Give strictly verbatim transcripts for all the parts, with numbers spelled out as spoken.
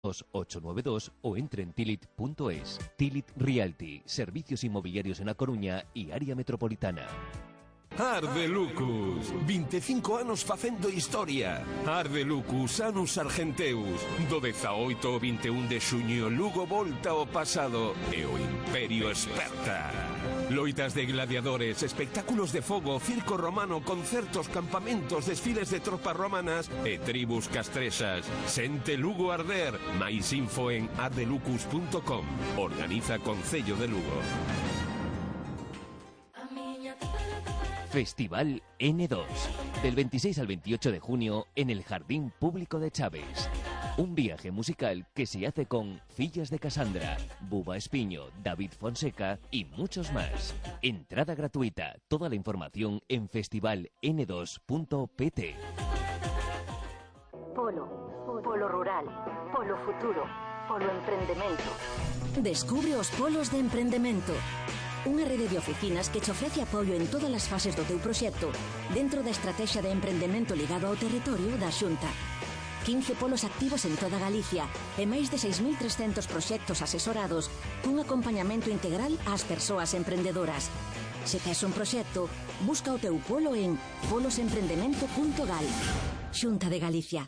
ocho nueve dos o entre en tilit punto es. Tilit Realty, servicios inmobiliarios en A Coruña y área metropolitana. Arde Lucus, veinticinco anos facendo historia. Arde Lucus, Anus Argenteus. Do dezaoito ao vinte e un de xuño, Lugo volta ao pasado e o Imperio esperta. Loitas de gladiadores, espectáculos de fogo, circo romano, concertos, campamentos, desfiles de tropas romanas e tribus castrexas. Sente Lugo arder. Mais info en ardelucus punto com. Organiza Concello de Lugo. Festival N dos, del veintiséis al veintiocho de junio en el Jardín Público de Chaves. Un viaje musical que se hace con Fillas de Casandra, Buba Espiño, David Fonseca y muchos más. Entrada gratuita. Toda la información en festival n dos punto p t. Polo, polo rural, polo futuro, polo emprendemento. Descubre os polos de emprendemento. Unha rede de oficinas que te ofrece apoio en todas as fases do teu proxecto dentro da estrategia de emprendemento ligado ao territorio da Xunta. quince polos activos en toda Galicia e máis de seis mil trescentos proxectos asesorados cun acompañamento integral ás persoas emprendedoras. Se tes un proxecto, busca o teu polo en polos emprendemento punto gal. Xunta de Galicia.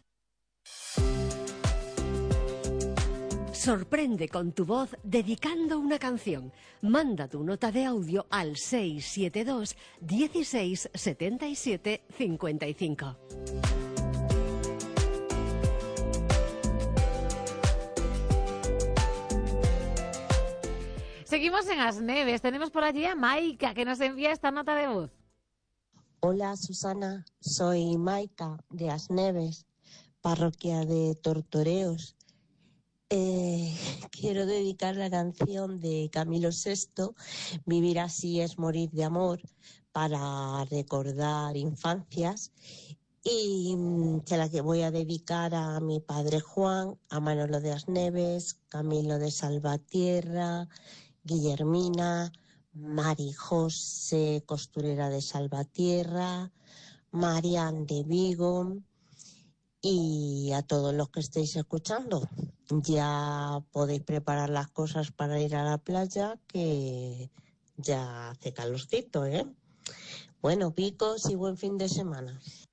Sorprende con tu voz dedicando una canción. Manda tu nota de audio al seis siete dos, dieciséis, setenta y siete, cincuenta y cinco. Seguimos en Asneves. Tenemos por allí a Maika, que nos envía esta nota de voz. Hola Susana, soy Maika de Asneves, parroquia de Tortoreos. Eh, quiero dedicar la canción de Camilo sexto, Vivir así es morir de amor, para recordar infancias, y se la que voy a dedicar a mi padre Juan, a Manolo de Asneves, Camilo de Salvatierra, Guillermina, Mari José Costurera de Salvatierra, Marian de Vigo y a todos los que estéis escuchando. Ya podéis preparar las cosas para ir a la playa, que ya hace calorcito, ¿eh? Bueno, picos y buen fin de semana.